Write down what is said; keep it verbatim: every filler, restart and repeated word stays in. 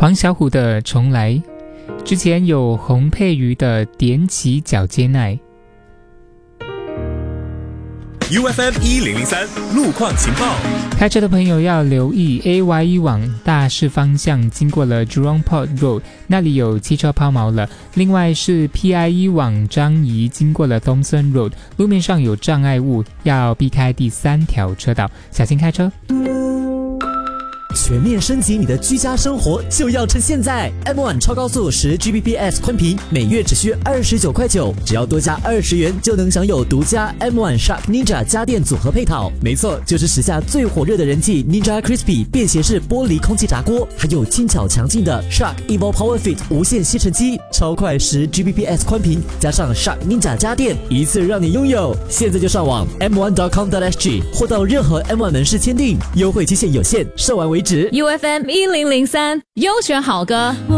黄小琥的重来，之前有洪佩瑜的踮起脚接奈。 U F M 一零零三路况情报， 开车的朋友要留意 A Y E 往大市方向经过了 Jurong Port Road， 那里有汽车抛锚了。另外是 P I E 往樟宜经过了 Thomson Road， 路面上有障碍物，要避开第三条车道，小心开车。 全面升级你的居家生活就要趁现在 M 一 超高速 十 G B P S 宽频每月只需二十九块九，只要多加二十元就能享有独家 M 一 Shark Ninja 家电组合配套。没错，就是时下最火热的人气 Ninja Crispy 便携式玻璃空气炸锅，还有轻巧强劲的 Shark Evo Power Fit 无线吸尘机，超快十 G B P S 宽频加上 Shark Ninja 家电，一次让你拥有。现在就上网 M 一 点 com 点 S G 或到任何 M 一 门市签订，优惠期限有限，售完为止。 U F M 一零零三优选好歌。